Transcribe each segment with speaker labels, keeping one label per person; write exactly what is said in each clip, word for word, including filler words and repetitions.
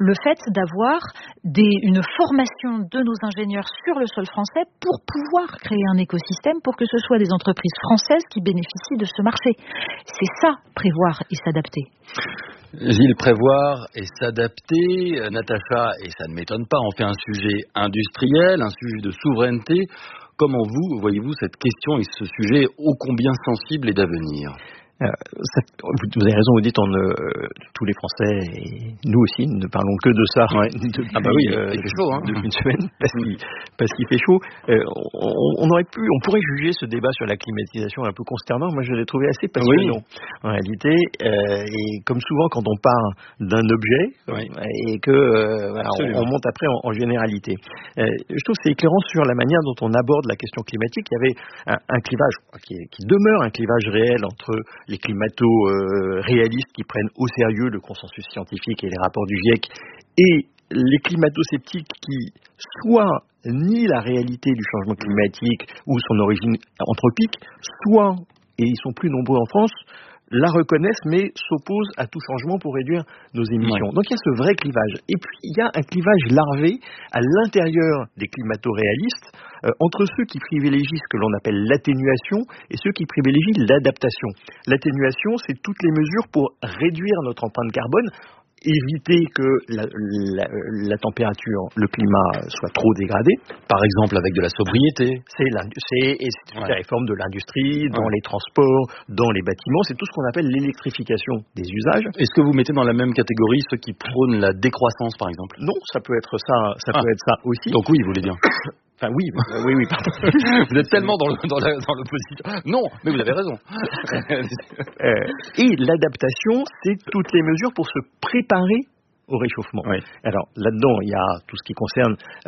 Speaker 1: le fait d'avoir des, une formation de nos ingénieurs sur le sol français pour pouvoir créer un écosystème pour que ce soit des entreprises françaises qui bénéficient de ce marché. C'est ça, prévoir et s'adapter.
Speaker 2: Gilles, prévoir et s'adapter, Natacha, et ça ne m'étonne pas, on fait un sujet industriel, un sujet de souveraineté. Comment vous, voyez-vous cette question et ce sujet ô combien sensible et d'avenir ?
Speaker 3: Euh, ça, vous avez raison, vous dites on, euh, tous les Français et nous aussi ne parlons que de ça
Speaker 2: ouais.
Speaker 3: depuis,
Speaker 2: ah bah oui,
Speaker 3: euh,
Speaker 2: il fait chaud, hein.
Speaker 3: depuis une semaine parce qu'il, parce qu'il fait chaud. Euh, on, on aurait pu, on pourrait juger ce débat sur la climatisation un peu consternant. Moi, je l'ai trouvé assez passionnant oui. en réalité. Euh, et comme souvent, quand on parle d'un objet oui. et que euh, voilà, on, on monte après en, en généralité, euh, je trouve que c'est éclairant sur la manière dont on aborde la question climatique. Il y avait un, un clivage qui, qui demeure un clivage réel entre les climato-réalistes euh, qui prennent au sérieux le consensus scientifique et les rapports du GIEC et les climato-sceptiques qui soit nient la réalité du changement climatique ou son origine anthropique, soit, et ils sont plus nombreux en France, la reconnaissent mais s'opposent à tout changement pour réduire nos émissions. Ouais. Donc il y a ce vrai clivage. Et puis il y a un clivage larvé à l'intérieur des climato-réalistes euh, entre ceux qui privilégient ce que l'on appelle l'atténuation et ceux qui privilégient l'adaptation. L'atténuation, c'est toutes les mesures pour réduire notre empreinte carbone, éviter que la, la, la température, le climat soit trop dégradé.
Speaker 2: Par exemple, avec de la sobriété.
Speaker 3: C'est, c'est, et c'est toute
Speaker 2: ouais.
Speaker 3: la réforme de l'industrie, dans
Speaker 2: ouais.
Speaker 3: les transports, dans les bâtiments. C'est tout ce qu'on appelle l'électrification des usages.
Speaker 2: Est-ce que vous mettez dans la même catégorie ceux qui prônent la décroissance, par exemple ?
Speaker 3: Non, ça peut être ça, ça ah. peut être ça aussi.
Speaker 2: Donc oui, vous voulez dire.
Speaker 3: Enfin oui, euh, oui, oui, pardon.
Speaker 2: Vous êtes tellement dans, le, dans, la, dans l'opposition. Non, mais vous avez raison.
Speaker 3: euh, et l'adaptation, c'est toutes les mesures pour se préparer au réchauffement. Oui. Alors là-dedans, il y a tout ce qui concerne euh,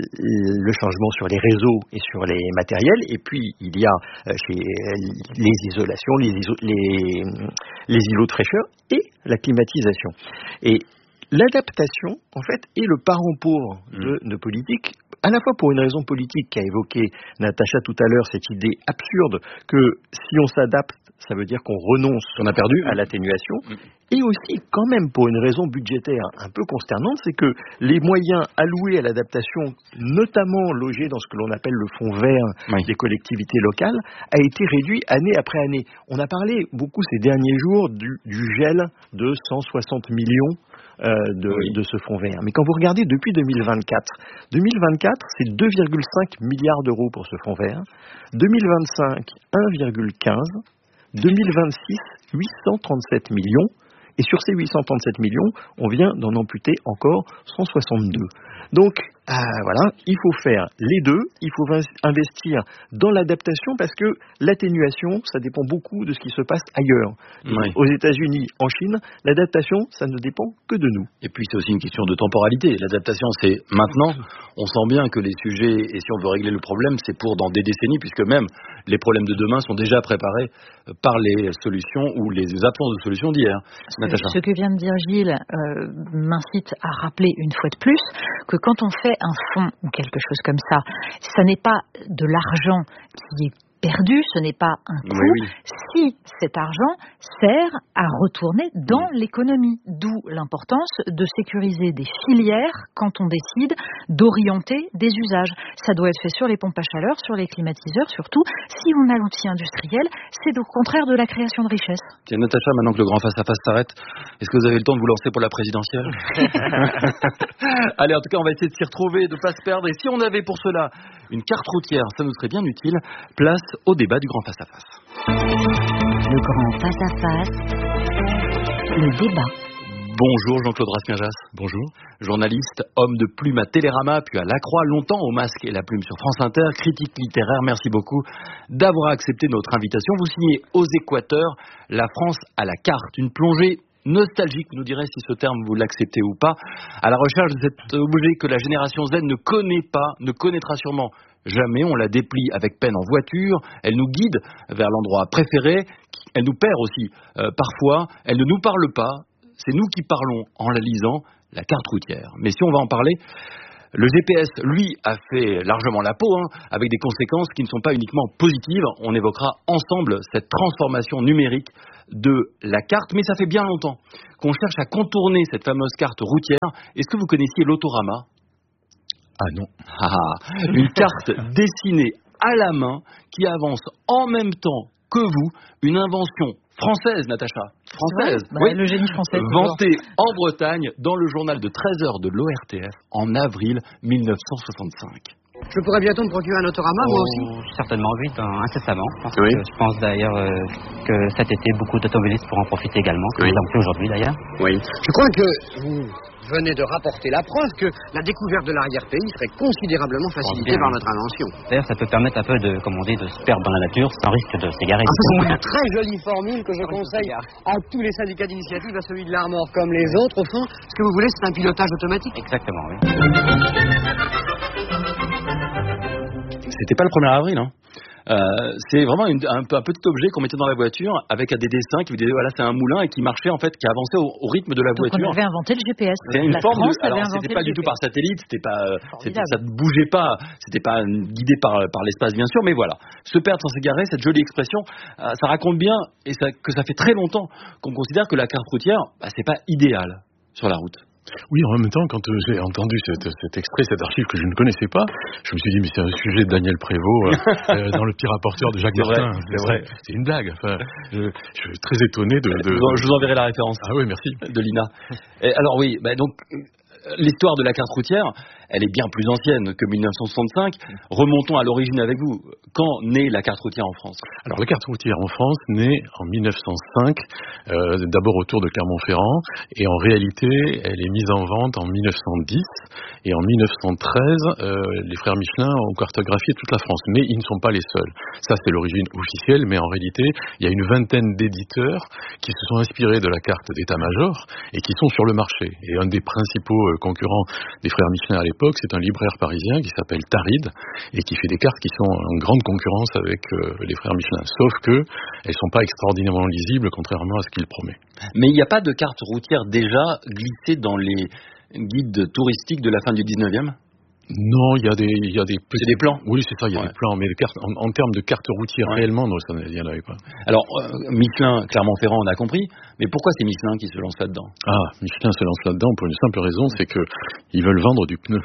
Speaker 3: le changement sur les réseaux et sur les matériels, et puis il y a euh, chez les isolations, les, iso- les, les îlots de fraîcheur et la climatisation. Et l'adaptation, en fait, est le parent pauvre de nos politiques, à la fois pour une raison politique qu'a évoqué Natacha tout à l'heure, cette idée absurde que si on s'adapte, ça veut dire qu'on renonce
Speaker 2: on a perdu.
Speaker 3: à l'atténuation, mmh. et aussi quand même pour une raison budgétaire un peu consternante, c'est que les moyens alloués à l'adaptation, notamment logés dans ce que l'on appelle le fonds vert oui. des collectivités locales, a été réduit année après année. On a parlé beaucoup ces derniers jours du, du gel de cent soixante millions Euh, de, oui. de ce fonds vert. Mais quand vous regardez depuis deux mille vingt-quatre, deux mille vingt-quatre, c'est deux virgule cinq milliards d'euros pour ce fonds vert. deux mille vingt-cinq, un virgule quinze. deux mille vingt-six, huit cent trente-sept millions. Et sur ces huit cent trente-sept millions, on vient d'en amputer encore cent soixante-deux. Donc, euh, voilà, il faut faire les deux. Il faut investir dans l'adaptation parce que l'atténuation, ça dépend beaucoup de ce qui se passe ailleurs. Oui. Aux États-Unis, en Chine, l'adaptation, ça ne dépend que de nous.
Speaker 2: Et puis, c'est aussi une question de temporalité. L'adaptation, c'est maintenant. On sent bien que les sujets, et si on veut régler le problème, c'est pour dans des décennies, puisque même les problèmes de demain sont déjà préparés par les solutions ou les absences de solutions d'hier.
Speaker 1: Natacha. Ce que vient de dire Gilles euh, m'incite à rappeler une fois de plus que quand on fait un fonds ou quelque chose comme ça, ça n'est pas de l'argent qui est perdu, ce n'est pas un coût, oui, oui. si cet argent sert à retourner dans oui. l'économie. D'où l'importance de sécuriser des filières quand on décide d'orienter des usages. Ça doit être fait sur les pompes à chaleur, sur les climatiseurs, surtout. Si on a l'outil industriel, c'est au contraire de la création de richesse.
Speaker 2: Tiens, Natacha, maintenant que le grand face-à-face s'arrête, est-ce que vous avez le temps de vous lancer pour la présidentielle ? Allez, en tout cas, on va essayer de s'y retrouver, de ne pas se perdre. Et si on avait pour cela une carte routière, ça nous serait bien utile. Place au débat du grand face-à-face.
Speaker 4: Le grand face-à-face, le débat.
Speaker 2: Bonjour Jean-Claude Raskinjas.
Speaker 5: Bonjour.
Speaker 2: Journaliste, homme de plume à Télérama, puis à La Croix, longtemps au Masque et la Plume sur France Inter, critique littéraire, merci beaucoup d'avoir accepté notre invitation. Vous signez Aux Équateurs, La France à la carte, une plongée nostalgique, nous dirait si ce terme vous l'acceptez ou pas, à la recherche de cet objet que la génération Z ne connaît pas, ne connaîtra sûrement jamais. On la déplie avec peine en voiture, elle nous guide vers l'endroit préféré, elle nous perd aussi euh, parfois, elle ne nous parle pas, c'est nous qui parlons en la lisant, la carte routière. Mais si on va en parler, Le G P S, lui, a fait largement la peau, hein, avec des conséquences qui ne sont pas uniquement positives. On évoquera ensemble cette transformation numérique de la carte, mais ça fait bien longtemps qu'on cherche à contourner cette fameuse carte routière. Est-ce que vous connaissiez l'autorama ?
Speaker 3: Ah non.
Speaker 2: Ah, une carte dessinée à la main qui avance en même temps que vous, une invention française, Natacha, française,
Speaker 1: bah,
Speaker 2: oui,
Speaker 1: le génie français,
Speaker 2: vantée en Bretagne dans le journal de treize heures de l'O R T F en avril mille neuf cent soixante-cinq.
Speaker 5: Je pourrais bientôt me procurer un autorama,
Speaker 6: oh,
Speaker 5: moi aussi.
Speaker 6: Certainement, oui, dans, incessamment. Parce
Speaker 3: oui.
Speaker 6: que je pense d'ailleurs euh, que cet été, beaucoup d'automobilistes pourront en profiter également, comme
Speaker 3: oui.
Speaker 6: ils l'ont fait aujourd'hui d'ailleurs.
Speaker 5: Oui. Je crois que vous venez de rapporter la preuve que la découverte de l'arrière-pays serait considérablement facilitée par notre invention.
Speaker 6: D'ailleurs, ça peut permettre un peu de, comme on dit, de se perdre dans la nature sans risque de s'égarer.
Speaker 5: Ah, c'est une très jolie formule que je conseille à tous les syndicats d'initiative, à celui de l'Armor comme les autres. Au fond, ce que vous voulez, c'est un pilotage automatique.
Speaker 6: Exactement, oui.
Speaker 2: C'était pas le premier avril, hein. Euh, c'est vraiment une, un, un petit objet qu'on mettait dans la voiture avec des dessins qui vous disaient voilà c'est un moulin et qui marchait en fait, qui avançait au, au rythme de la
Speaker 1: Donc
Speaker 2: voiture.
Speaker 1: on avait inventé le G P S.
Speaker 2: C'était une
Speaker 1: la
Speaker 2: forme
Speaker 1: France
Speaker 2: de, alors
Speaker 1: avait
Speaker 2: c'était pas du tout par satellite, c'était pas, c'était, ça
Speaker 1: Formidable.
Speaker 2: ne bougeait pas, c'était pas guidé par par l'espace bien sûr, mais voilà. Se perdre sans s'égarer, cette jolie expression, euh, ça raconte bien et ça, que ça fait très longtemps qu'on considère que la carte routière, bah, c'est pas idéal sur la route.
Speaker 3: Oui, en même temps, quand euh, j'ai entendu cet, cet extrait, cet archive que je ne connaissais pas, je me suis dit, mais c'est un sujet de Daniel Prévost euh, euh, dans le petit rapporteur de Jacques
Speaker 2: C'est
Speaker 3: Martin.
Speaker 2: vrai, c'est vrai.
Speaker 3: C'est une blague. Enfin, je, je suis très étonné de... de...
Speaker 2: Je vous enverrai la référence.
Speaker 3: Ah oui, merci.
Speaker 2: De Lina. Et alors oui, bah donc... L'histoire de la carte routière, elle est bien plus ancienne que mille neuf cent soixante-cinq. Remontons à l'origine avec vous. Quand naît la carte routière en France ?
Speaker 3: Alors la carte routière en France naît en mille neuf cent cinq, euh, d'abord autour de Clermont-Ferrand, et en réalité elle est mise en vente en mille neuf cent dix, et en mille neuf cent treize, euh, les frères Michelin ont cartographié toute la France, mais ils ne sont pas les seuls. Ça c'est l'origine officielle, mais en réalité il y a une vingtaine d'éditeurs qui se sont inspirés de la carte d'état-major et qui sont sur le marché. Et un des principaux concurrent des frères Michelin à l'époque, c'est un libraire parisien qui s'appelle Tarid et qui fait des cartes qui sont en grande concurrence avec euh, les frères Michelin. Sauf que elles sont pas extraordinairement lisibles, contrairement à ce qu'il promet.
Speaker 2: Mais il n'y a pas de carte routière déjà glissée dans les guides touristiques de la fin du dix-neuvième ?
Speaker 3: Non, il y a des, il y a des petits...
Speaker 2: C'est des plans ?
Speaker 3: Oui, c'est ça, il y a
Speaker 2: ouais.
Speaker 3: des plans, mais les cartes, en, en termes de cartes routières ouais. réellement, non, ça, il n'y en avait pas.
Speaker 2: Alors, euh, Michelin, Clermont-Ferrand, on a compris, mais pourquoi c'est Michelin qui se lance là-dedans ?
Speaker 3: Ah, Michelin se lance là-dedans pour une simple raison, c'est que ils veulent vendre du pneu.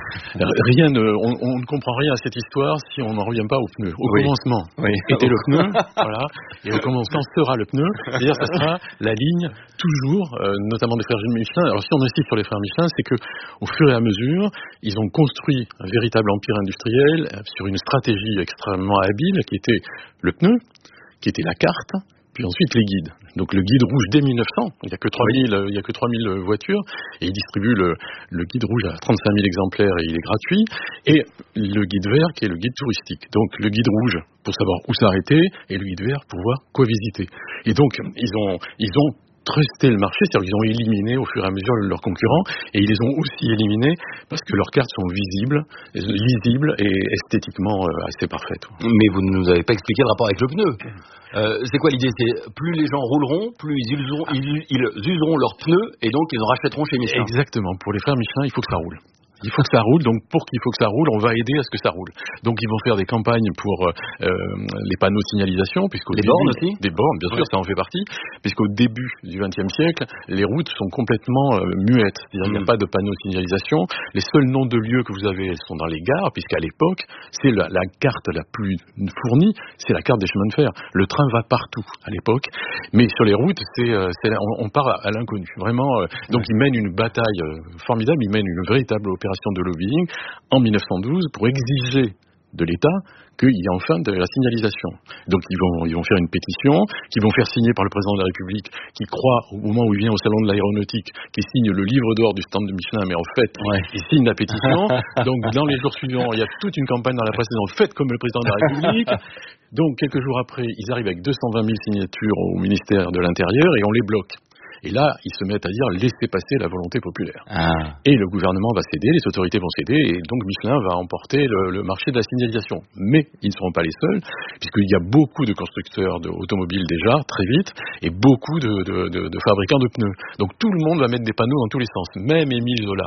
Speaker 3: Rien ne, on, on ne comprend rien à cette histoire si on n'en revient pas au pneu. Au oui. commencement
Speaker 2: oui.
Speaker 3: était le pneu, voilà, et au commencement sera le pneu. C'est-à-dire, ça sera la ligne toujours, euh, notamment des frères Michelin. Alors, si on insiste sur les frères Michelin, c'est que au fur et à mesure, ils ont construit un véritable empire industriel sur une stratégie extrêmement habile qui était le pneu, qui était la carte, puis ensuite les guides. Donc le guide rouge dès mille neuf cents, il n'y a que trois mille, il y a que trois mille voitures, et il distribue le, le guide rouge à trente-cinq mille exemplaires et il est gratuit, et le guide vert qui est le guide touristique. Donc le guide rouge pour savoir où s'arrêter, et le guide vert pour voir quoi visiter. Et donc ils ont, ils ont trusté le marché, c'est-à-dire qu'ils ont éliminé au fur et à mesure leurs concurrents, et ils les ont aussi éliminés parce que leurs cartes sont visibles, lisibles et esthétiquement euh, assez parfaites.
Speaker 2: Mais vous ne nous avez pas expliqué le rapport avec le pneu. Euh, c'est quoi l'idée ? C'est plus les gens rouleront, plus ils useront, ils, ils useront leurs pneus, et donc ils en rachèteront chez Michelin.
Speaker 3: Exactement. Pour les frères Michelin, il faut que ça roule. Il faut que ça roule, donc pour qu'il faut que ça roule, on va aider à ce que ça roule. Donc ils vont faire des campagnes pour euh, les panneaux de signalisation, puisqu'au
Speaker 2: les
Speaker 3: début,
Speaker 2: bornes aussi.
Speaker 3: Des bornes, bien sûr, ouais. Ça en fait partie, puisqu'au début du vingtième siècle, les routes sont complètement euh, muettes. C'est-à-dire qu'il mmh. n'y a pas de panneaux de signalisation. Les seuls noms de lieux que vous avez, elles sont dans les gares, puisqu'à l'époque, c'est la, la carte la plus fournie, c'est la carte des chemins de fer. Le train va partout à l'époque, mais sur les routes, c'est, euh, c'est on, on part à, à l'inconnu. Vraiment. Euh, donc ils mènent une bataille euh, formidable, ils mènent une véritable opération de lobbying en mille neuf cent douze pour exiger de l'État qu'il y ait enfin de la signalisation. Donc ils vont, ils vont faire une pétition qu'ils vont faire signer par le président de la République qui croit au moment où il vient au salon de l'aéronautique qu'il signe le livre d'or du stand de Michelin, mais en fait ouais. il signe la pétition. Donc dans les jours suivants il y a toute une campagne dans la presse disant faites comme le président de la République. Donc quelques jours après ils arrivent avec deux cent vingt mille signatures au ministère de l'Intérieur et on les bloque. Et là, ils se mettent à dire laissez passer la volonté populaire. Ah. Et le gouvernement va céder, les autorités vont céder, et donc Michelin va emporter le, le marché de la signalisation. Mais ils ne seront pas les seuls, puisqu'il y a beaucoup de constructeurs d'automobiles déjà, très vite, et beaucoup de, de, de, de fabricants de pneus. Donc tout le monde va mettre des panneaux dans tous les sens, même Émile Zola.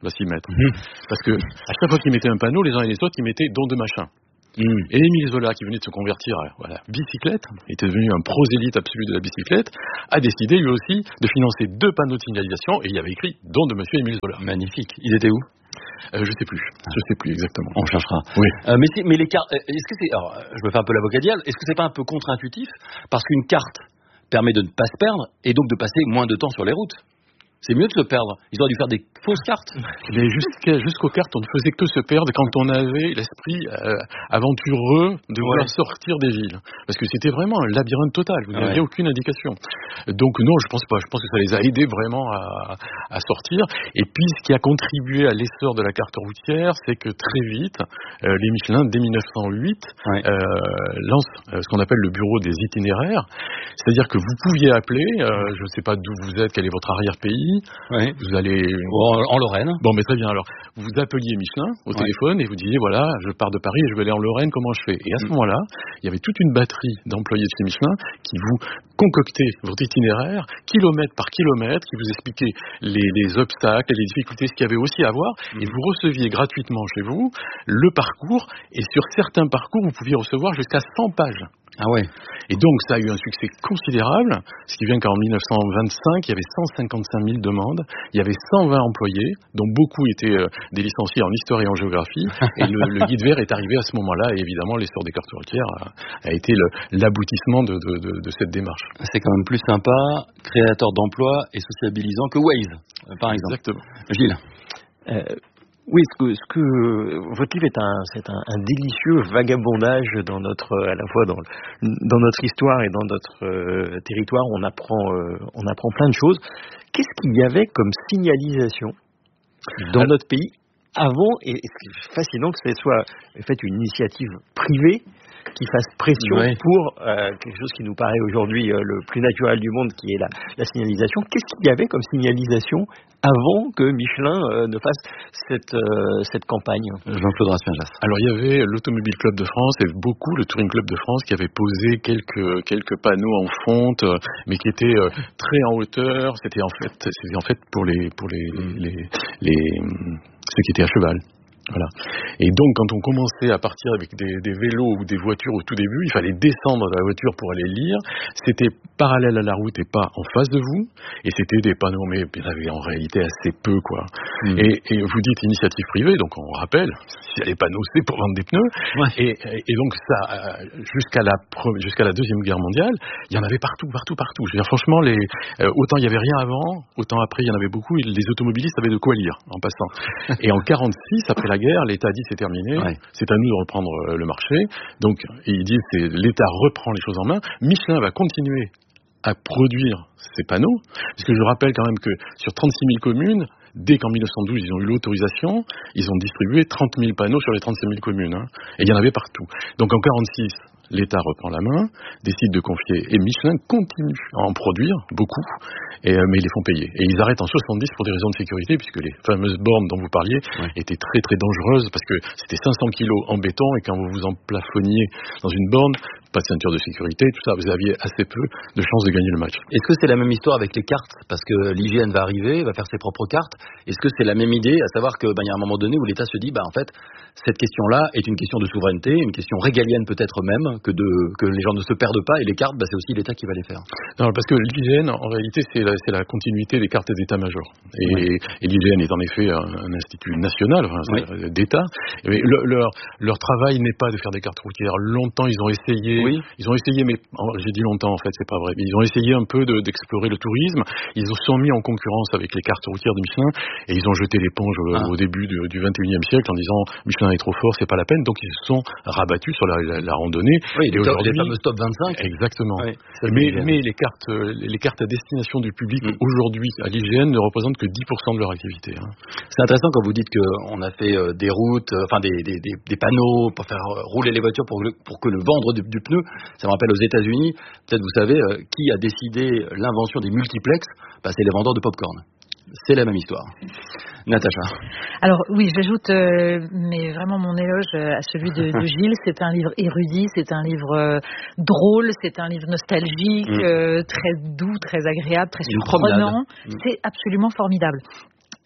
Speaker 7: va s'y mettre. Mmh. Parce que à chaque fois qu'ils mettaient un panneau, les uns et les autres, ils mettaient don de machin. Mmh. Et Émile Zola, qui venait de se convertir à voilà, bicyclette, était devenu un prosélyte absolu de la bicyclette, a décidé lui aussi de financer deux panneaux de signalisation et il y avait écrit don de monsieur Émile Zola.
Speaker 2: Magnifique. Il était où?
Speaker 7: Euh, je sais plus, je sais plus exactement.
Speaker 2: On cherchera.
Speaker 7: Oui.
Speaker 2: Euh, mais, mais les cartes, est-ce que c'est, alors, je me fais un peu l'avocat du diable, est-ce que c'est pas un peu contre-intuitif parce qu'une carte permet de ne pas se perdre et donc de passer moins de temps sur les routes? C'est mieux de se perdre. Ils auraient dû faire des fausses cartes.
Speaker 7: Mais jusqu'à, jusqu'aux cartes, on ne faisait que se perdre quand on avait l'esprit euh, aventureux de ouais. vouloir sortir des villes. Parce que c'était vraiment un labyrinthe total. Vous n'aviez ouais. aucune indication. Donc non, je pense pas. Je pense que ça les a aidés vraiment à, à sortir. Et puis, ce qui a contribué à l'essor de la carte routière, c'est que très vite, euh, les Michelin, dès mille neuf cent huit, ouais. euh, lancent euh, ce qu'on appelle le bureau des itinéraires. C'est-à-dire que vous pouviez appeler, euh, je ne sais pas d'où vous êtes, quel est votre arrière-pays, oui. vous allez
Speaker 2: en, en Lorraine.
Speaker 7: Bon, mais très bien. Alors, vous appeliez Michelin au ouais. téléphone et vous disiez voilà, je pars de Paris et je vais aller en Lorraine. Comment je fais? Et à ce mmh. moment-là, il y avait toute une batterie d'employés de chez Michelin qui vous concoctaient votre itinéraire kilomètre par kilomètre, qui vous expliquaient les, les obstacles et les difficultés, ce qu'il y avait aussi à voir, mmh. et vous receviez gratuitement chez vous le parcours. Et sur certains parcours, vous pouviez recevoir jusqu'à cent pages.
Speaker 2: Ah ouais.
Speaker 7: Et donc ça a eu un succès considérable, ce qui vient qu'en mille neuf cent vingt-cinq, il y avait cent cinquante-cinq mille demandes, il y avait cent vingt employés, dont beaucoup étaient euh, des licenciés en histoire et en géographie, et le, le guide vert est arrivé à ce moment-là, et évidemment l'essor des cartes routières a, a été le, l'aboutissement de, de, de, de cette démarche.
Speaker 2: C'est quand même plus sympa, créateur d'emplois et sociabilisant que Waze, par exemple.
Speaker 7: Exactement.
Speaker 2: Gilles.
Speaker 3: Euh... Oui, ce que, ce que votre livre est un, c'est un, un délicieux vagabondage dans notre, à la fois dans, dans notre histoire et dans notre euh, territoire. On apprend, euh, on apprend plein de choses. Qu'est-ce qu'il y avait comme signalisation dans notre pays avant, et, et c'est fascinant que ce soit en fait une initiative privée qui fasse pression ouais. pour euh, quelque chose qui nous paraît aujourd'hui euh, le plus naturel du monde, qui est la, la signalisation. Qu'est-ce qu'il y avait comme signalisation avant que Michelin euh, ne fasse cette, euh, cette campagne?
Speaker 2: Jean-Claude Raspail.
Speaker 7: Alors il y avait l'Automobile Club de France et beaucoup le Touring Club de France qui avait posé quelques, quelques panneaux en fonte, euh, mais qui étaient euh, très en hauteur. C'était en fait, c'était en fait pour les, pour les, les, les, les ceux qui étaient à cheval. Voilà. Et donc, quand on commençait à partir avec des, des vélos ou des voitures au tout début, il fallait descendre de la voiture pour aller lire. C'était parallèle à la route et pas en face de vous. Et c'était des panneaux, mais il y en avait en réalité assez peu, quoi. Mmh. Et, et vous dites initiative privée, donc on rappelle, s'il y a des panneaux, c'est pour vendre des pneus. Ouais. Et, et donc, ça, jusqu'à la, jusqu'à la Deuxième Guerre mondiale, il y en avait partout, partout, partout. Je veux dire, franchement, les, euh, autant il y avait rien avant, autant après il y en avait beaucoup. Et les automobilistes avaient de quoi lire en passant. Et en quarante-six, après la guerre, l'État dit c'est terminé, ouais. c'est à nous de reprendre euh, le marché. Donc ils disent c'est l'État reprend les choses en main. Michelin va continuer à produire ces panneaux, puisque je rappelle quand même que sur trente-six mille communes, dès qu'en mille neuf cent douze ils ont eu l'autorisation, ils ont distribué trente mille panneaux sur les trente-six mille communes, hein, et il y en avait partout. Donc en quarante-six, l'État reprend la main, décide de confier, et Michelin continue à en produire beaucoup, et, euh, mais ils les font payer. Et ils arrêtent en soixante-dix pour des raisons de sécurité, puisque les fameuses bornes dont vous parliez ouais. étaient très très dangereuses, parce que c'était cinq cents kilos en béton, et quand vous vous en plafonniez dans une borne, pas de ceinture de sécurité, tout ça, vous aviez assez peu de chances de gagner le match.
Speaker 2: Est-ce que c'est la même histoire avec les cartes? Parce que l'I G N va arriver, va faire ses propres cartes. Est-ce que c'est la même idée, à savoir qu'il bah, y a un moment donné où l'État se dit, bah en fait, cette question-là est une question de souveraineté, une question régalienne peut-être même, que, de, que les gens ne se perdent pas, et les cartes, bah, c'est aussi l'État qui va les faire.
Speaker 7: Non, parce que l'I G N, en réalité, c'est la, c'est la continuité des cartes d'état-major. Et, oui. et l'I G N est en effet un, un institut national, enfin, oui. d'État. Mais le, leur, leur travail n'est pas de faire des cartes routières. Longtemps, ils ont essayé, oui. ils ont essayé, mais j'ai dit longtemps en fait, c'est pas vrai. Mais ils ont essayé un peu de, d'explorer le tourisme. Ils se sont mis en concurrence avec les cartes routières de Michelin et ils ont jeté l'éponge ah. au début du, du vingt et unième siècle en disant Michelin est trop fort, c'est pas la peine. Donc ils se sont rabattus sur la, la, la randonnée.
Speaker 2: Oui, et les, aujourd'hui, les fameux top vingt-cinq.
Speaker 7: Exactement. Oui, mais, mais les cartes, les cartes à destination du public mm. aujourd'hui à l'I G N ne représentent que dix pour cent de leur activité. Hein.
Speaker 2: C'est intéressant quand vous dites qu'on a fait euh, des routes, euh, enfin des, des, des, des panneaux pour faire euh, rouler les voitures pour, le, pour que le vendre du, du pneu. Ça me rappelle aux États-Unis, peut-être vous savez, euh, qui a décidé l'invention des multiplex? Bah, c'est les vendeurs de pop-corn. C'est la même histoire. Natacha.
Speaker 1: Alors oui, j'ajoute euh, mais vraiment mon éloge à celui de, de Gilles. C'est un livre érudit, c'est un livre euh, drôle, c'est un livre nostalgique, mmh. euh, très doux, très agréable, très surprenant. C'est absolument formidable.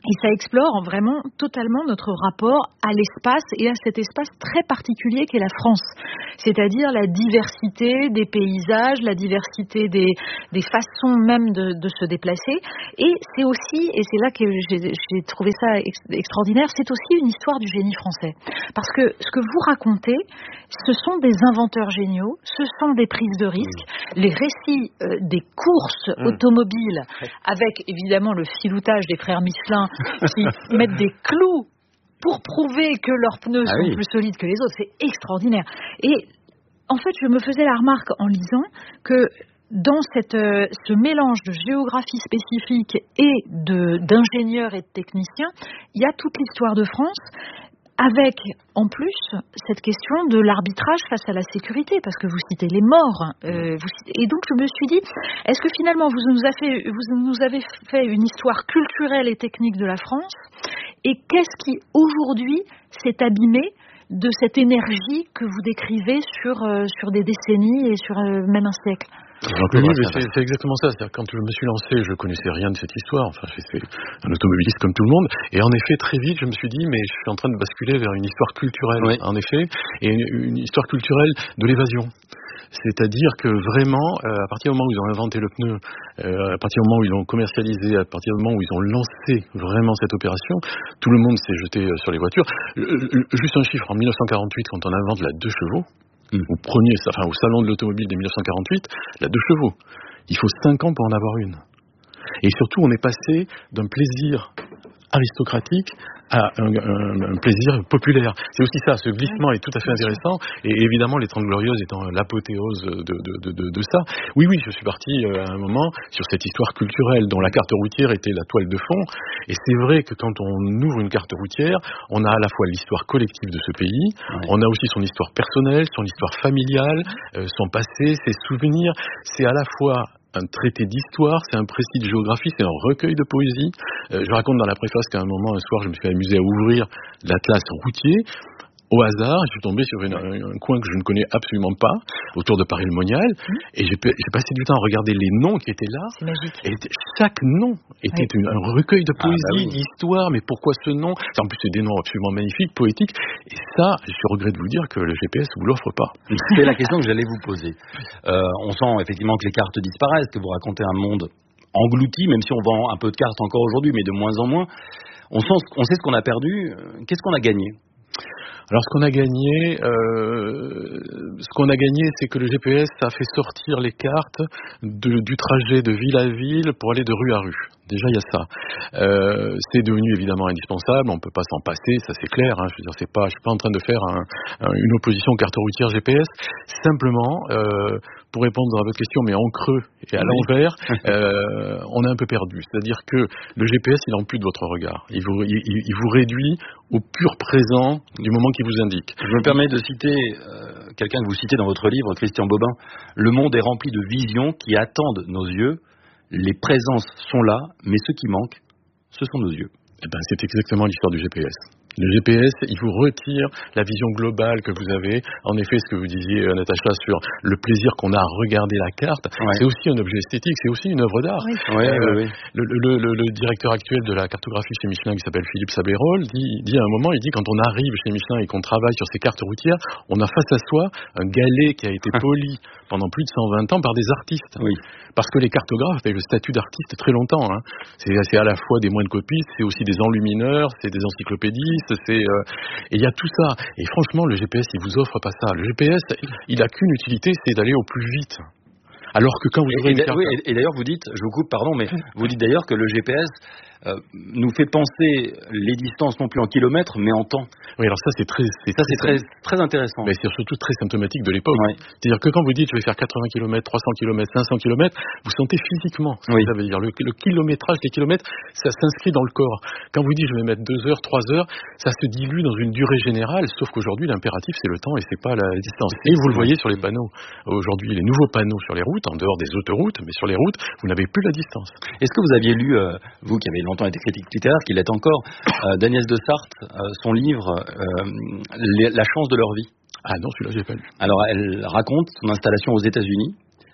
Speaker 1: Et ça explore vraiment totalement notre rapport à l'espace et à cet espace très particulier qu'est la France. C'est-à-dire la diversité des paysages, la diversité des, des façons même de, de se déplacer. Et c'est aussi, et c'est là que j'ai, j'ai trouvé ça ex, extraordinaire, c'est aussi une histoire du génie français. Parce que ce que vous racontez, ce sont des inventeurs géniaux, ce sont des prises de risques. Mmh. Les récits euh, des courses mmh. automobiles, avec évidemment le filoutage des frères Michelin, qui mettent des clous pour prouver que leurs pneus ah sont oui. plus solides que les autres, c'est extraordinaire. Et en fait, je me faisais la remarque en lisant que dans cette, euh, ce mélange de géographie spécifique et de, d'ingénieurs et de techniciens, il y a toute l'histoire de France, avec en plus cette question de l'arbitrage face à la sécurité, parce que vous citez les morts. Euh, vous citez, et donc je me suis dit, est-ce que finalement vous nous, avez fait, vous nous avez fait une histoire culturelle et technique de la France, et qu'est-ce qui aujourd'hui s'est abîmé de cette énergie que vous décrivez sur, euh, sur des décennies et sur euh, même un siècle?
Speaker 7: Oui, c'est, c'est exactement ça. C'est-à-dire, quand je me suis lancé, je connaissais rien de cette histoire. Enfin, j'étais un automobiliste comme tout le monde. Et en effet, très vite, je me suis dit, mais je suis en train de basculer vers une histoire culturelle, oui. en effet, et une, une histoire culturelle de l'évasion. C'est-à-dire que vraiment, euh, à partir du moment où ils ont inventé le pneu, euh, à partir du moment où ils l'ont commercialisé, à partir du moment où ils ont lancé vraiment cette opération, tout le monde s'est jeté sur les voitures. Euh, juste un chiffre, en dix-neuf cent quarante-huit, quand on invente la deux chevaux, Mmh. Au premier, enfin au salon de l'automobile de dix-neuf cent quarante-huit, la deux chevaux. Il faut cinq ans pour en avoir une. Et surtout, on est passé d'un plaisir aristocratique à un, un, un plaisir populaire. C'est aussi ça, ce glissement est tout à fait intéressant, et évidemment les Trente Glorieuses étant l'apothéose de, de, de, de, de ça. Oui, oui, je suis parti à un moment sur cette histoire culturelle dont la carte routière était la toile de fond, et c'est vrai que quand on ouvre une carte routière, on a à la fois l'histoire collective de ce pays, ouais. on a aussi son histoire personnelle, son histoire familiale, euh, son passé, ses souvenirs, c'est à la fois un traité d'histoire, c'est un précis de géographie, c'est un recueil de poésie. Euh, je raconte dans la préface qu'à un moment, un soir, je me suis amusé à ouvrir l'atlas routier. Au hasard, je suis tombé sur une, un, un coin que je ne connais absolument pas, autour de Paris-le-Monial, mmh. et j'ai, j'ai passé du temps à regarder les noms qui étaient là.
Speaker 1: C'est magique.
Speaker 7: Et chaque nom était ouais. une, un recueil de poésie, ah, bah oui. d'histoire, mais pourquoi ce nom ? En plus, c'est des noms absolument magnifiques, poétiques, et ça, je regrette de vous dire que le G P S vous l'offre pas.
Speaker 2: C'est la question que j'allais vous poser. Euh, on sent effectivement que les cartes disparaissent, que vous racontez un monde englouti, même si on vend un peu de cartes encore aujourd'hui, mais de moins en moins. On sent, on sait ce qu'on a perdu. Qu'est-ce qu'on a gagné ?
Speaker 7: Alors ce qu'on a gagné, euh, ce qu'on a gagné, c'est que le G P S a fait sortir les cartes de, du trajet de ville à ville pour aller de rue à rue. Déjà, il y a ça. Euh, c'est devenu évidemment indispensable. On peut pas s'en passer, ça c'est clair. Hein. Je veux dire, c'est pas, je suis pas en train de faire un, un, une opposition carte routière G P S. Simplement, euh, pour répondre à votre question, mais en creux et à l'envers, euh, on est un peu perdu. C'est-à-dire que le G P S, il n'ampute votre regard. Il vous, il, il vous réduit au pur présent du moment qu'il vous indique.
Speaker 2: Je me permets de citer euh, quelqu'un que vous citez dans votre livre, Christian Bobin. Le monde est rempli de visions qui attendent nos yeux. Les présences sont là, mais ce qui manque, ce sont nos yeux.
Speaker 7: Eh ben, c'est exactement l'histoire du G P S. Le G P S, il vous retire la vision globale que vous avez. En effet, ce que vous disiez, Natacha, sur le plaisir qu'on a à regarder la carte, ouais. c'est aussi un objet esthétique, c'est aussi une œuvre d'art.
Speaker 2: Oui. Ouais, euh, oui, oui.
Speaker 7: Le, le, le, le directeur actuel de la cartographie chez Michelin, qui s'appelle Philippe Sabérol, dit, dit à un moment, il dit, quand on arrive chez Michelin et qu'on travaille sur ces cartes routières, on a face à soi un galet qui a été poli pendant plus de cent vingt ans par des artistes.
Speaker 2: Oui.
Speaker 7: Parce que les cartographes avaient le statut d'artiste très longtemps. Hein. C'est, c'est à la fois des moines copistes, c'est aussi des enlumineurs, c'est des encyclopédistes, c'est euh, et il y a tout ça. Et franchement, le G P S, il vous offre pas ça. Le G P S, il a qu'une utilité, c'est d'aller au plus vite. Alors que quand vous
Speaker 2: et,
Speaker 7: ouvrez une
Speaker 2: et,
Speaker 7: carte...
Speaker 2: oui, et, et d'ailleurs, vous dites, je vous coupe, pardon, mais vous dites d'ailleurs que le G P S euh, nous fait penser les distances non plus en kilomètres, mais en temps.
Speaker 7: Oui, alors ça, c'est très... C'est
Speaker 2: ça, c'est très, très intéressant.
Speaker 7: Mais c'est surtout très symptomatique de l'époque.
Speaker 2: Ouais.
Speaker 7: C'est-à-dire que quand vous dites, je vais faire quatre-vingts kilomètres, trois cents kilomètres, cinq cents kilomètres, vous sentez physiquement ce
Speaker 2: oui.
Speaker 7: que ça veut dire. Le, le kilométrage des kilomètres, ça s'inscrit dans le corps. Quand vous dites, je vais mettre deux heures, trois heures, ça se dilue dans une durée générale, sauf qu'aujourd'hui, l'impératif, c'est le temps et c'est pas la distance. Et vous le voyez sur les panneaux. Aujourd'hui, les nouveaux panneaux sur les routes, en dehors des autoroutes, mais sur les routes, vous n'avez plus la distance.
Speaker 2: Est-ce que vous aviez lu, euh, vous qui avez longtemps été critique littéraire, qui l'êtes encore, euh, d'Agnès de Sarthe, euh, son livre euh, Les, La chance de leur vie?
Speaker 7: Ah non, celui-là, j'ai pas lu.
Speaker 2: Alors, elle raconte son installation aux États-Unis,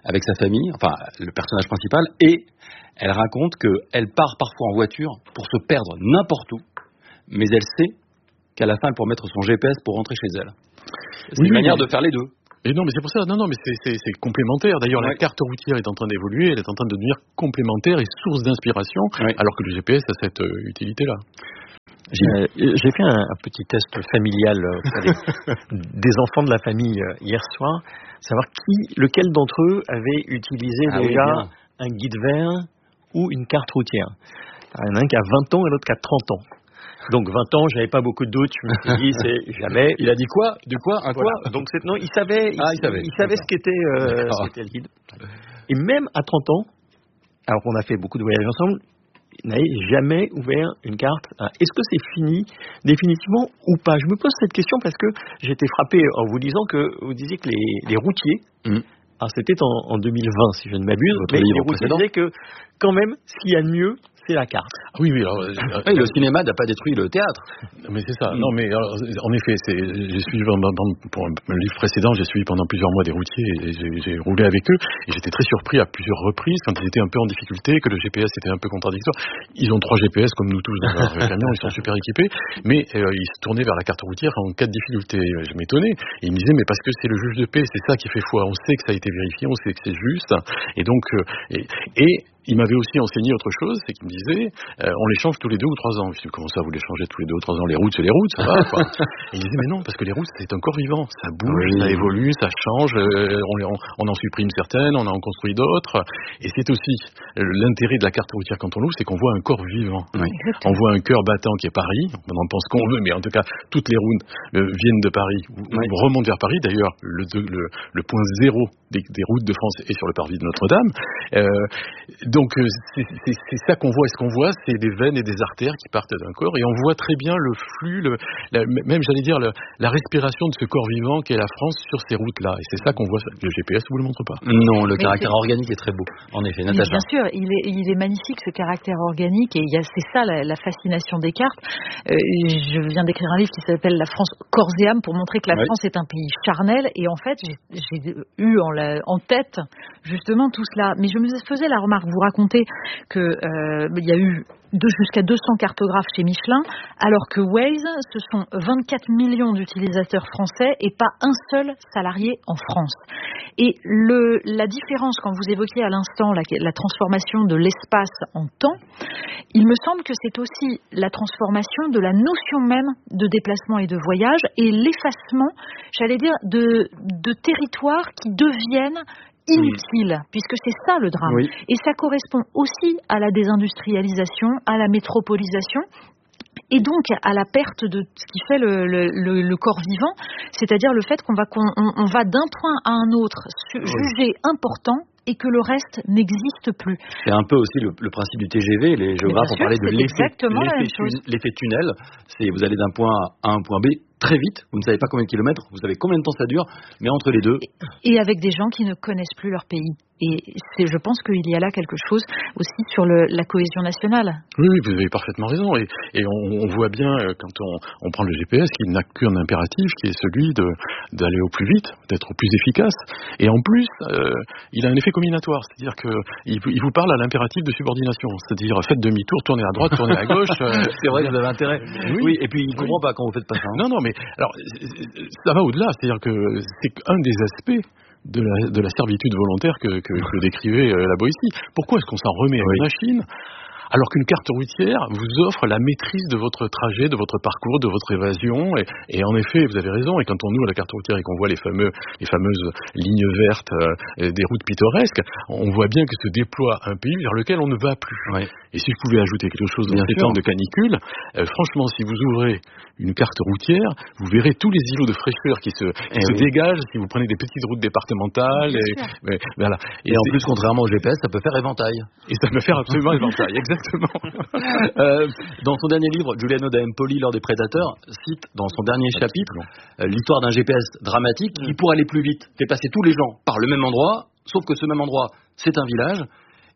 Speaker 2: avec sa famille, enfin le personnage principal, et elle raconte qu'elle part parfois en voiture pour se perdre n'importe où, mais elle sait qu'à la fin elle pourra mettre son G P S pour rentrer chez elle. C'est
Speaker 7: oui,
Speaker 2: une manière
Speaker 7: oui.
Speaker 2: de faire les deux.
Speaker 7: Et non, mais c'est pour ça. Non, non, mais c'est, c'est, c'est complémentaire. D'ailleurs, ouais. La carte routière est en train d'évoluer. Elle est en train de devenir complémentaire et source d'inspiration, ouais. Alors que le G P S a cette euh, utilité-là.
Speaker 3: J'ai, euh, j'ai fait un, un petit test familial euh, des, des enfants de la famille euh, hier soir, savoir qui, lequel d'entre eux avait utilisé ah déjà oui, un guide vert ou une carte routière. Il y en a un qui a vingt ans et l'autre qui a trente ans. Donc vingt ans, j'avais pas beaucoup de doutes, je me suis dit c'est jamais.
Speaker 2: Il a dit quoi? De quoi? Un quoi?
Speaker 3: Voilà. Donc c'est non, il savait, il,
Speaker 2: ah, il savait,
Speaker 3: il savait ce qu'était, euh, ce qu'était le guide. Et même à trente ans, alors qu'on a fait beaucoup de voyages ensemble, il n'avait jamais ouvert une carte. Est-ce que c'est fini définitivement ou pas? Je me pose cette question parce que j'ai été frappé en vous disant que vous disiez que les, les routiers. Mmh. Alors c'était en, en deux mille vingt si je ne m'abuse,
Speaker 2: votre
Speaker 3: mais
Speaker 2: livre
Speaker 3: les routiers disaient que quand même ce qu'il y a de mieux, c'est la carte.
Speaker 7: Oui, oui. Alors, euh,
Speaker 2: oui, le cinéma n'a pas détruit le théâtre.
Speaker 7: Mais c'est ça. Mm. Non, mais alors, en effet, c'est, j'ai suivi pendant, pour un, un livre précédent, j'ai suivi pendant plusieurs mois des routiers et j'ai, j'ai roulé avec eux et j'étais très surpris à plusieurs reprises quand ils étaient un peu en difficulté, que le G P S était un peu contradictoire. Ils ont trois G P S comme nous tous dans leur camion, ils sont super équipés, mais euh, ils se tournaient vers la carte routière en cas de difficulté. Je m'étonnais et ils me disaient mais parce que c'est le juge de paix, c'est ça qui fait foi. On sait que ça a été vérifié, on sait que c'est juste et donc euh, et, et il m'avait aussi enseigné autre chose, c'est qu'il me disait, euh, on les change tous les deux ou trois ans. Je me suis dit, comment ça, vous les changez tous les deux ou trois ans? Les routes, c'est les routes, ça va, quoi. Et il disait, mais non, parce que les routes, c'est un corps vivant. Ça bouge, oui. Ça évolue, ça change, euh, on, on, on en supprime certaines, on en construit d'autres. Et c'est aussi euh, l'intérêt de la carte routière quand on l'ouvre, c'est qu'on voit un corps vivant. Oui. On voit un cœur battant qui est Paris, on en pense qu'on veut, mais en tout cas, toutes les routes euh, viennent de Paris, ou oui. remontent vers Paris. D'ailleurs, le, le, le point zéro des, des routes de France est sur le parvis de Notre-Dame. Euh, donc, euh, c'est, c'est, c'est ça qu'on voit. Et ce qu'on voit, c'est des veines et des artères qui partent d'un corps. Et on voit très bien le flux, le, la, même, j'allais dire, le, la respiration de ce corps vivant qu'est la France sur ces routes-là. Et c'est ça qu'on voit. Le G P S vous le montre pas.
Speaker 2: Non, le
Speaker 1: Mais
Speaker 2: caractère
Speaker 1: c'est...
Speaker 2: organique est très beau. En effet, Natacha.
Speaker 1: Bien sûr, il est, il est magnifique, ce caractère organique. Et il y a, c'est ça, la, la fascination des cartes. Euh, je viens d'écrire un livre qui s'appelle La France corps et âme pour montrer que la oui. France est un pays charnel. Et en fait, j'ai, j'ai eu en, la, en tête justement tout cela. Mais je me faisais la remarque, vous racontez que euh, il y a eu de, jusqu'à deux cents cartographes chez Michelin, alors que Waze, ce sont vingt-quatre millions d'utilisateurs français et pas un seul salarié en France. Et le, la différence, quand vous évoquiez à l'instant la, la transformation de l'espace en temps, il me semble que c'est aussi la transformation de la notion même de déplacement et de voyage et l'effacement, j'allais dire, de, de territoires qui deviennent inutile, mmh. puisque c'est ça le drame. Oui. Et ça correspond aussi à la désindustrialisation, à la métropolisation, et donc à la perte de ce qui fait le, le, le, le corps vivant, c'est-à-dire le fait qu'on va, qu'on, on, on va d'un point à un autre su, oui. juger important et que le reste n'existe plus.
Speaker 2: C'est un peu aussi le, le principe du T G V. Les géographes ont parlé de l'effet, l'effet, tu, l'effet tunnel. C'est vous allez d'un point A à un point B très vite, vous ne savez pas combien de kilomètres, vous savez combien de temps ça dure, mais entre les deux...
Speaker 1: Et avec des gens qui ne connaissent plus leur pays. Et c'est, je pense qu'il y a là quelque chose aussi sur le, la cohésion nationale.
Speaker 7: Oui, oui, vous avez parfaitement raison. Et, et on, on voit bien, quand on, on prend le G P S, qu'il n'a qu'un impératif, qui est celui de, d'aller au plus vite, d'être au plus efficace. Et en plus, euh, il a un effet combinatoire. C'est-à-dire qu'il il vous parle à l'impératif de subordination. C'est-à-dire, faites demi-tour, tournez à droite, tournez à gauche. Euh,
Speaker 2: c'est vrai, vous avez intérêt. Oui, oui et puis il ne comprend oui. pas quand vous faites pas ça.
Speaker 7: Non, non, mais alors, ça va au-delà. C'est-à-dire que c'est un des aspects de la, de la servitude volontaire que, que, que décrivait euh, la Boétie. Pourquoi est-ce qu'on s'en remet à une machine alors qu'une carte routière vous offre la maîtrise de votre trajet, de votre parcours, de votre évasion, et, et en effet, vous avez raison, et quand on ouvre la carte routière et qu'on voit les, fameux, les fameuses lignes vertes euh, des routes pittoresques, on voit bien que se déploie un pays vers lequel on ne va plus. Ouais. Et si je pouvais ajouter quelque chose dans ces temps de canicule, euh, franchement, si vous ouvrez une carte routière, vous verrez tous les îlots de fraîcheur qui se, qui se oui. dégagent si vous prenez des petites routes départementales. Et, mais, voilà.
Speaker 2: et, et en plus, contrairement au G P S, ça peut faire éventail.
Speaker 7: Et ça peut faire absolument éventail, exactement.
Speaker 2: euh, dans son dernier livre, Giuliano da Empoli, L'Or des prédateurs, cite dans son dernier chapitre euh, l'histoire d'un G P S dramatique qui, pour aller plus vite, fait passer tous les gens par le même endroit, sauf que ce même endroit, c'est un village.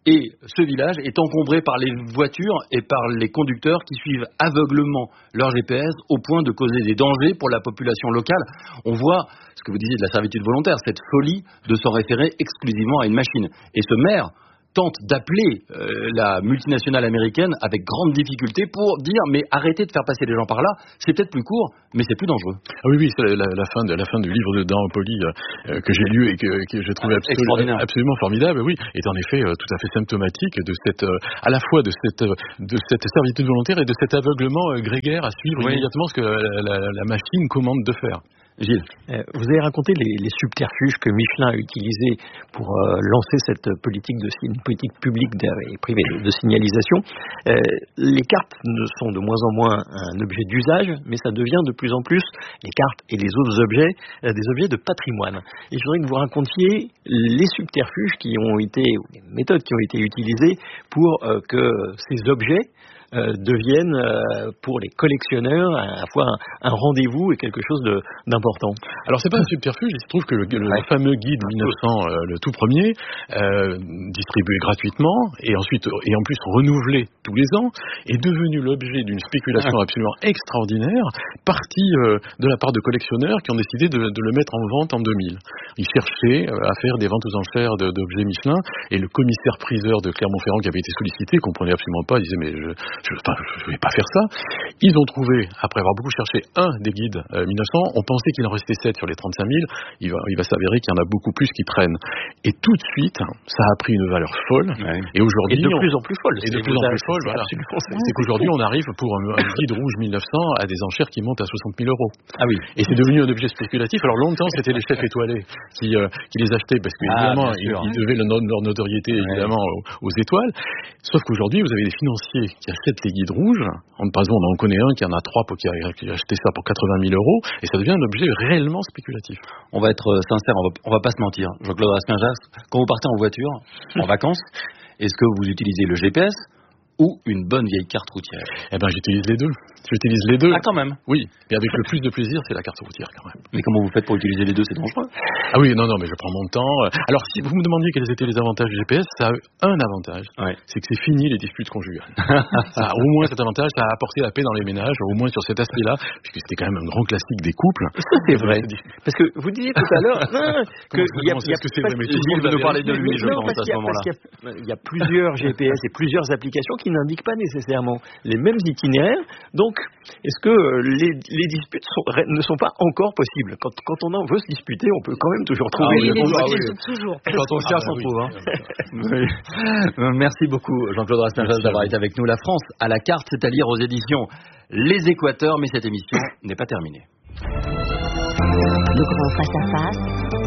Speaker 2: Et ce village est encombré par les voitures et par les conducteurs qui suivent aveuglément leur G P S au point de causer des dangers pour la population locale. On voit ce que vous disiez de la servitude volontaire, cette folie de s'en référer exclusivement à une machine. Et ce maire tente d'appeler euh, la multinationale américaine avec grande difficulté pour dire mais arrêtez de faire passer les gens par là, c'est peut-être plus court, mais c'est plus dangereux.
Speaker 7: Ah oui, oui, c'est la, la, la, fin de, la fin du livre de Dan Poli euh, que j'ai lu et que, que j'ai trouvé absolument, absolument formidable, oui, est en effet euh, tout à fait symptomatique de cette, euh, à la fois de cette, euh, de cette servitude volontaire et de cet aveuglement euh, grégaire à suivre oui. immédiatement ce que la, la, la machine commande de faire.
Speaker 3: Gilles, euh, vous avez raconté les, les subterfuges que Michelin a utilisés pour euh, lancer cette politique de une politique publique et privée de, de signalisation. Euh, les cartes ne sont de moins en moins un objet d'usage, mais ça devient de plus en plus, les cartes et les autres objets, euh, des objets de patrimoine. Et je voudrais que vous racontiez les subterfuges qui ont été, ou les méthodes qui ont été utilisées pour euh, que ces objets Euh, deviennent euh, pour les collectionneurs à la fois un, un rendez-vous et quelque chose de, d'important.
Speaker 7: Alors c'est pas un subterfuge, il se trouve que le, le ouais. fameux guide mille neuf cents, euh, le tout premier, euh, distribué gratuitement et ensuite et en plus renouvelé tous les ans, est devenu l'objet d'une spéculation absolument extraordinaire, partie euh, de la part de collectionneurs qui ont décidé de, de le mettre en vente en deux mille. Ils cherchaient euh, à faire des ventes aux enchères de, d'objets Michelin et le commissaire priseur de Clermont-Ferrand qui avait été sollicité comprenait absolument pas, il disait mais je Je ne vais pas faire ça. Ils ont trouvé, après avoir beaucoup cherché, un des guides euh, mille neuf cents. On pensait qu'il en restait sept sur les trente-cinq mille. Il va, il va s'avérer qu'il y en a beaucoup plus qui traînent. Et tout de suite, ça a pris une valeur folle.
Speaker 3: Ouais.
Speaker 7: Et aujourd'hui,
Speaker 3: et de
Speaker 7: on,
Speaker 3: plus en plus folle.
Speaker 7: Et de plus en plus folle. Voilà. C'est qu'aujourd'hui, on arrive pour un, un guide rouge mille neuf cents à des enchères qui montent à soixante mille euros.
Speaker 3: Ah oui.
Speaker 7: Et c'est devenu un objet spéculatif. Alors longtemps, c'était les chefs étoilés qui, euh, qui les achetaient parce qu'évidemment, ah, ils, ils devaient le, leur notoriété évidemment ouais. aux, aux étoiles. Sauf qu'aujourd'hui, vous avez des financiers qui achètent les guides rouge. Par exemple, on en connaît un qui en a trois pour qui a, qui a acheté ça pour quatre-vingt mille euros et ça devient un objet réellement spéculatif.
Speaker 2: On va être sincère, on va, on va pas se mentir. Jean-Claude Raskinjas, quand vous partez en voiture, en vacances, est-ce que vous utilisez le G P S ou une bonne vieille carte routière?
Speaker 7: Eh ben, j'utilise les deux. J'utilise les deux.
Speaker 2: Ah, quand même.
Speaker 7: Oui. Et avec le plus de plaisir, c'est la carte routière, quand même.
Speaker 2: Mais comment vous faites pour utiliser les deux? C'est dangereux.
Speaker 7: Ah oui, non, non, mais je prends mon temps. Alors, si vous me demandiez quels étaient les avantages du G P S, ça a un avantage.
Speaker 2: Ouais.
Speaker 7: C'est que c'est fini les disputes conjugales. Ça a au moins cet avantage, ça a apporté la paix dans les ménages, au moins sur cet aspect-là, puisque c'était quand même un grand classique des couples.
Speaker 3: Ça, c'est vrai. Parce que vous disiez tout à l'heure, que il y a,
Speaker 7: y a, que c'est vrai, mais tout
Speaker 2: le monde nous parler de lui, je
Speaker 3: non,
Speaker 2: pense, à ce moment-là.
Speaker 3: Il y a plusieurs G P S et plusieurs applications qui n'indiquent pas nécessairement les mêmes itinéraires. Donc, est-ce que les, les disputes sont, ne sont pas encore possibles? Quand, quand on en veut se disputer, on peut quand même toujours trouver
Speaker 1: ah, oui,
Speaker 3: les
Speaker 1: ah, oui. toujours.
Speaker 2: Quand on cherche, ah, on oui. trouve. Hein. Oui. Merci beaucoup, Jean-Claude Raskinjas, d'avoir été avec nous. La France à la carte, c'est à lire aux éditions Les Équateurs, mais cette émission n'est pas terminée.
Speaker 4: Le grand face-à-face.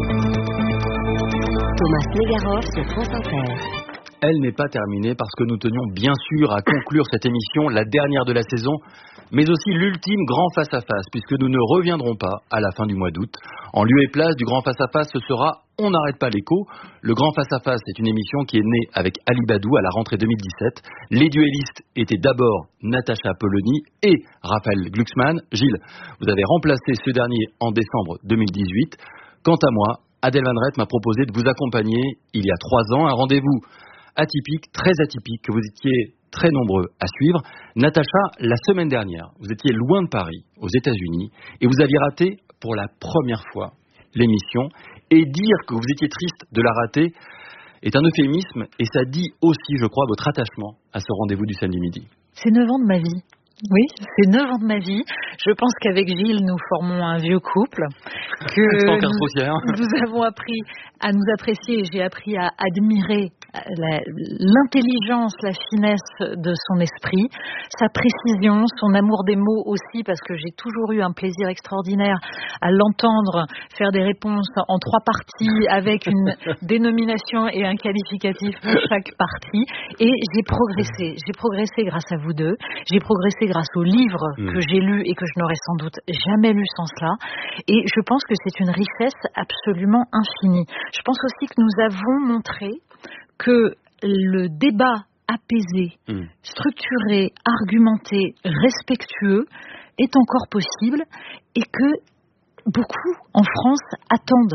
Speaker 4: Thomas Negaroff sur France Inter.
Speaker 2: Elle n'est pas terminée parce que nous tenions bien sûr à conclure cette émission, la dernière de la saison, mais aussi l'ultime grand face-à-face, puisque nous ne reviendrons pas à la fin du mois d'août. En lieu et place du grand face-à-face, ce sera On n'arrête pas l'écho. Le grand face-à-face est une émission qui est née avec Ali Badou à la rentrée deux mille dix-sept. Les duellistes étaient d'abord Natacha Polony et Raphaël Glucksmann. Gilles, vous avez remplacé ce dernier en décembre deux mille dix-huit. Quant à moi, Adèle Van Rett m'a proposé de vous accompagner il y a trois ans, un rendez-vous atypique, très atypique, que vous étiez très nombreux à suivre. Natacha, la semaine dernière, vous étiez loin de Paris, aux États-Unis, et vous aviez raté pour la première fois l'émission. Et dire que vous étiez triste de la rater est un euphémisme, et ça dit aussi, je crois, votre attachement à ce rendez-vous du samedi midi.
Speaker 1: C'est neuf ans de ma vie. Oui, c'est neuf ans de ma vie. Je pense qu'avec Gilles, nous formons un vieux couple. Que nous, nous avons appris à nous apprécier. J'ai appris à admirer la, l'intelligence, la finesse de son esprit, sa précision, son amour des mots aussi, parce que j'ai toujours eu un plaisir extraordinaire à l'entendre faire des réponses en trois parties avec une dénomination et un qualificatif pour chaque partie. Et j'ai progressé. J'ai progressé grâce à vous deux. J'ai progressé grâce aux livres mmh. que j'ai lus et que je n'aurais sans doute jamais lus sans cela. Et je pense que c'est une richesse absolument infinie. Je pense aussi que nous avons montré que le débat apaisé, mmh. structuré, argumenté, respectueux est encore possible et que beaucoup en France attendent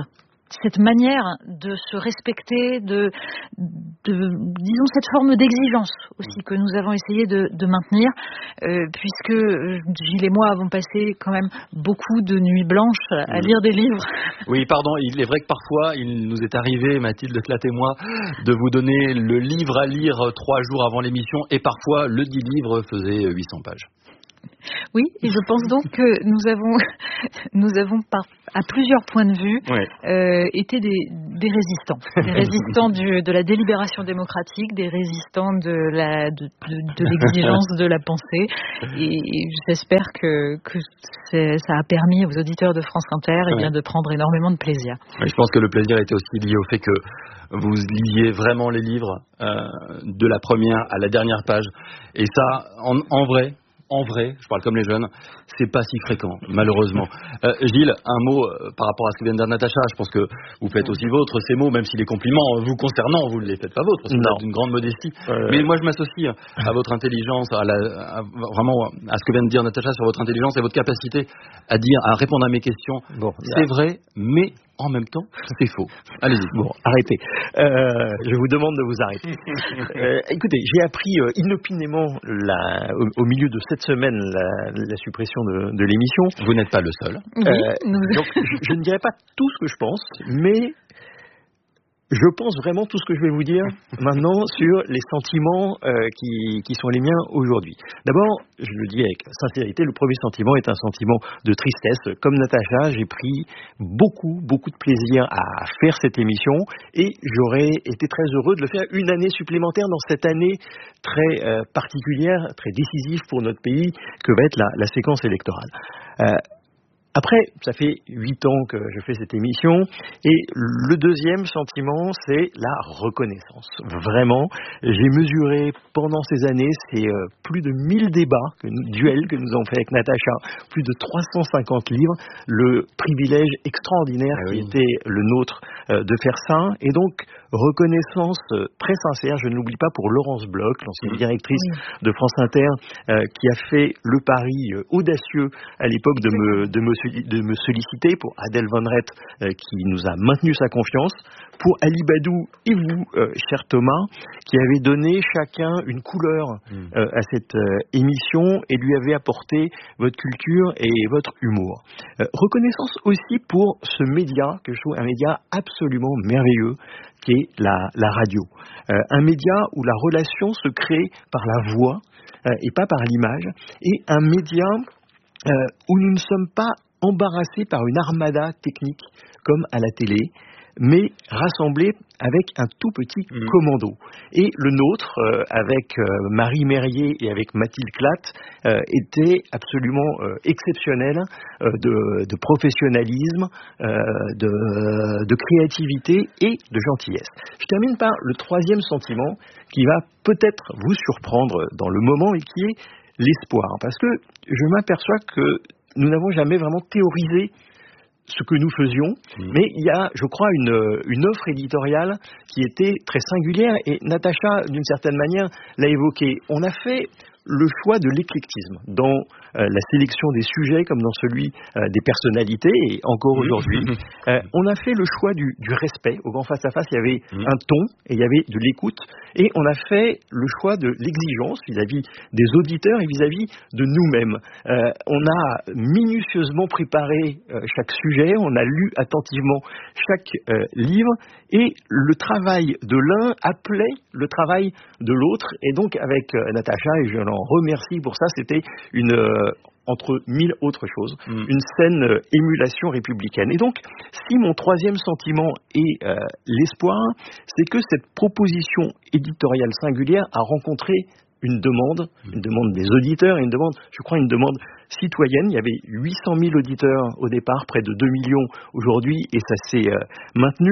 Speaker 1: cette manière de se respecter, de, de disons cette forme d'exigence aussi que nous avons essayé de, de maintenir, euh, puisque Gilles et moi avons passé quand même beaucoup de nuits blanches à lire des livres.
Speaker 2: Oui, pardon, il est vrai que parfois il nous est arrivé, Mathilde Clatte et moi, de vous donner le livre à lire trois jours avant l'émission, et parfois le dit livre faisait huit cents pages.
Speaker 1: Oui, et je pense donc que nous avons, nous avons par, à plusieurs points de vue
Speaker 2: ouais.
Speaker 1: euh, été des, des résistants, des résistants du, de la délibération démocratique, des résistants de, la, de, de, de l'exigence de la pensée. Et j'espère que, que ça a permis aux auditeurs de France Inter eh bien, de prendre énormément de plaisir.
Speaker 2: Ouais, je pense que le plaisir était aussi lié au fait que vous lisiez vraiment les livres euh, de la première à la dernière page. Et ça, en, en vrai... En vrai, je parle comme les jeunes, c'est pas si fréquent, malheureusement. Euh, Gilles, un mot euh, par rapport à ce que vient de dire Natacha. Je pense que vous faites aussi vôtre ces mots, même si les compliments vous concernant, vous ne les faites pas vôtres, parce que vous êtes d'une grande modestie. Euh... Mais moi, je m'associe à votre intelligence, à, la, à vraiment à ce que vient de dire Natacha sur votre intelligence et votre capacité à dire, à répondre à mes questions. Bon, c'est vrai, mais en même temps, c'est faux. Allez-y.
Speaker 3: Bon, arrêtez. Euh, je vous demande de vous arrêter. euh, écoutez, j'ai appris euh, inopinément la, au, au milieu de cette semaine la, la suppression de, de l'émission.
Speaker 2: Vous n'êtes pas le seul.
Speaker 1: Oui,
Speaker 3: euh, donc, je, je ne dirai pas tout ce que je pense, mais je pense vraiment tout ce que je vais vous dire maintenant sur les sentiments euh, qui, qui sont les miens aujourd'hui. D'abord, je le dis avec sincérité, le premier sentiment est un sentiment de tristesse. Comme Natacha, j'ai pris beaucoup, beaucoup de plaisir à faire cette émission et j'aurais été très heureux de le faire une année supplémentaire dans cette année très euh, particulière, très décisive pour notre pays que va être la, la séquence électorale. Euh, Après, ça fait huit ans que je fais cette émission et le deuxième sentiment, c'est la reconnaissance. Vraiment, j'ai mesuré pendant ces années, c'est euh, plus de mille débats, que nous, duels que nous avons fait avec Natacha, plus de trois cent cinquante livres, le privilège extraordinaire ah oui. qui était le nôtre euh, de faire ça. Et donc, reconnaissance euh, très sincère, je ne l'oublie pas pour Laurence Bloch, l'ancienne directrice oui. de France Inter, euh, qui a fait le pari euh, audacieux à l'époque de me, de me de me solliciter, pour Adèle Van Rett euh, qui nous a maintenu sa confiance, pour Ali Badou et vous, euh, cher Thomas, qui avez donné chacun une couleur euh, à cette euh, émission et lui avez apporté votre culture et votre humour. Euh, reconnaissance aussi pour ce média, que je trouve un média absolument merveilleux, qui est la, la radio. Euh, un média où la relation se crée par la voix euh, et pas par l'image, et un média euh, où nous ne sommes pas embarrassés par une armada technique comme à la télé, mais rassemblés avec un tout petit mmh. commando. Et le nôtre, euh, avec euh, Marie Merrier et avec Mathilde Clatte, euh, était absolument euh, exceptionnel euh, de, de professionnalisme, euh, de, de créativité et de gentillesse. Je termine par le troisième sentiment qui va peut-être vous surprendre dans le moment et qui est l'espoir. Parce que je m'aperçois que nous n'avons jamais vraiment théorisé ce que nous faisions, mmh. mais il y a, je crois, une, une offre éditoriale qui était très singulière, et Natacha, d'une certaine manière, l'a évoqué. On a fait le choix de l'éclectisme dans euh, la sélection des sujets comme dans celui euh, des personnalités, et encore aujourd'hui. Euh, on a fait le choix du, du respect. Au Grand Face à Face, il y avait mmh. un ton et il y avait de l'écoute, et on a fait le choix de l'exigence vis-à-vis des auditeurs et vis-à-vis de nous-mêmes. Euh, on a minutieusement préparé euh, chaque sujet, on a lu attentivement chaque euh, livre, et le travail de l'un appelait le travail de l'autre, et donc avec euh, Natacha, et je l'en remercie pour ça, c'était une... Euh, entre mille autres choses, mmh. une saine euh, émulation républicaine. Et donc, si mon troisième sentiment est euh, l'espoir, c'est que cette proposition éditoriale singulière a rencontré une demande, mmh. une demande des auditeurs, et une demande, je crois, une demande citoyenne. Il y avait huit cent mille auditeurs au départ, près de deux millions aujourd'hui, et ça s'est euh, maintenu.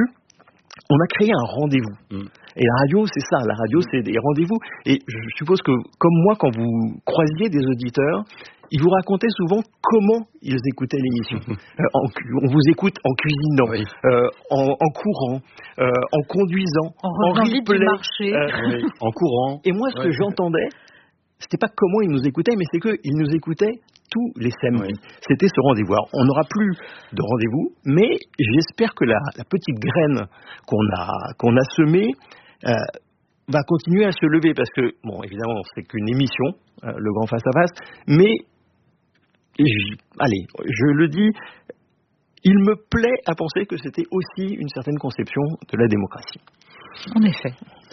Speaker 3: On a créé un rendez-vous. Mmh. Et la radio, c'est ça. La radio, c'est des rendez-vous. Et je suppose que, comme moi, quand vous croisiez des auditeurs, ils vous racontaient souvent comment ils écoutaient l'émission. euh, en, on vous écoute en cuisinant, oui. euh, en, en courant, euh, en conduisant,
Speaker 1: en, en replay, du marché.
Speaker 2: Euh, oui. en courant.
Speaker 3: Et moi, ce ouais. que j'entendais, c'était pas comment ils nous écoutaient, mais c'est qu'ils nous écoutaient tous les samedis. Oui. C'était ce rendez-vous. Alors, on n'aura plus de rendez-vous, mais j'espère que la, la petite graine qu'on a, qu'on a semée euh, va continuer à se lever, parce que, bon, évidemment, c'est qu'une émission, euh, le Grand Face à Face, mais, je, allez, je le dis, il me plaît à penser que c'était aussi une certaine conception de la démocratie.
Speaker 1: En effet.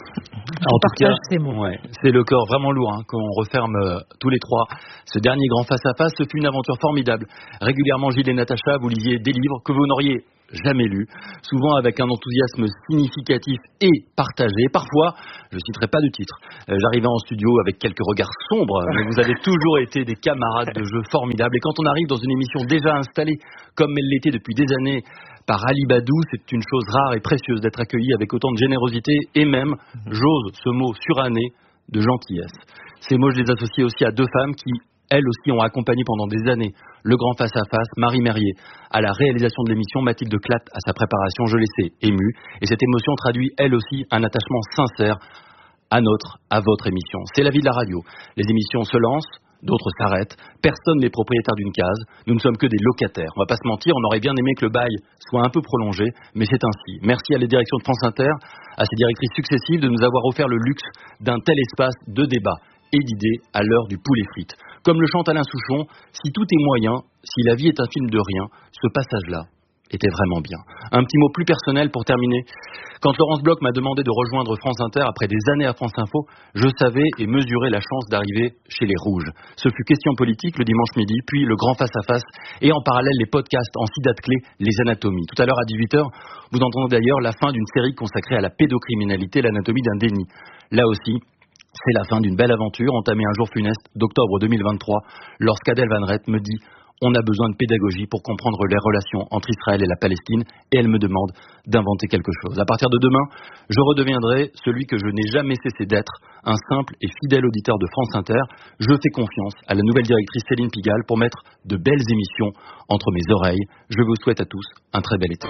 Speaker 2: En tout cas, ces mots. Ouais, c'est le corps vraiment lourd hein, qu'on referme euh, tous les trois. Ce dernier grand face-à-face, ce fut une aventure formidable. Régulièrement, Gilles et Natacha, vous lisiez des livres que vous n'auriez jamais lus, souvent avec un enthousiasme significatif et partagé. Parfois, je ne citerai pas de titre, euh, j'arrivais en studio avec quelques regards sombres, mais vous avez toujours été des camarades de jeu formidables. Et quand on arrive dans une émission déjà installée, comme elle l'était depuis des années, par Ali Badou, c'est une chose rare et précieuse d'être accueilli avec autant de générosité et même, j'ose ce mot suranné, de gentillesse. Ces mots, je les associe aussi à deux femmes qui, elles aussi, ont accompagné pendant des années le grand face-à-face, Marie Merrier, à la réalisation de l'émission, Mathilde Clatte à sa préparation, je l'ai sais, émue. Et cette émotion traduit, elle aussi, un attachement sincère à notre, à votre émission. C'est la vie de la radio. Les émissions se lancent, d'autres s'arrêtent, personne n'est propriétaire d'une case, nous ne sommes que des locataires. On va pas se mentir, on aurait bien aimé que le bail soit un peu prolongé, mais c'est ainsi. Merci à la direction de France Inter, à ses directrices successives de nous avoir offert le luxe d'un tel espace de débat et d'idées à l'heure du poulet frites. Comme le chante Alain Souchon, si tout est moyen, si la vie est un film de rien, ce passage-là était vraiment bien. Un petit mot plus personnel pour terminer. Quand Laurence Bloch m'a demandé de rejoindre France Inter après des années à France Info, je savais et mesurais la chance d'arriver chez les Rouges. Ce fut question politique le dimanche midi, puis le grand face-à-face et en parallèle les podcasts en six dates clés, les anatomies. Tout à l'heure à dix-huit heures, vous entendrez d'ailleurs la fin d'une série consacrée à la pédocriminalité, l'anatomie d'un déni. Là aussi, c'est la fin d'une belle aventure entamée un jour funeste d'octobre deux mille vingt-trois, lorsqu'Adèle Van Rett me dit « On a besoin de pédagogie pour comprendre les relations entre Israël et la Palestine » et elle me demande d'inventer quelque chose. À partir de demain, je redeviendrai celui que je n'ai jamais cessé d'être, un simple et fidèle auditeur de France Inter. Je fais confiance à la nouvelle directrice Céline Pigalle pour mettre de belles émissions entre mes oreilles. Je vous souhaite à tous un très bel été.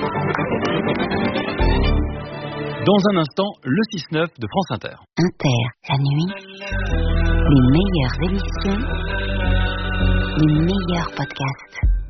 Speaker 2: Dans un instant, le six neuf de France Inter.
Speaker 4: Inter, la nuit, les meilleures émissions, les meilleurs podcasts.